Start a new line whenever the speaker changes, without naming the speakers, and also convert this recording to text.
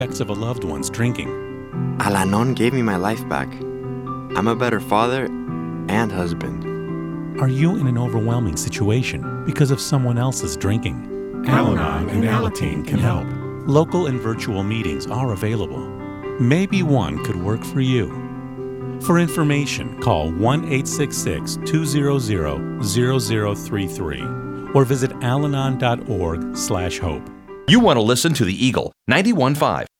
effects of a loved one's drinking.
Al-Anon gave me my life back. I'm a better father and husband.
Are you in an overwhelming situation because of someone else's drinking?
Al-Anon and Alateen can help.
Local and virtual meetings are available. Maybe one could work for you. For information, call 1-866-200-0033 or visit alanon.org/hope.
You want to listen to the Eagle 91.5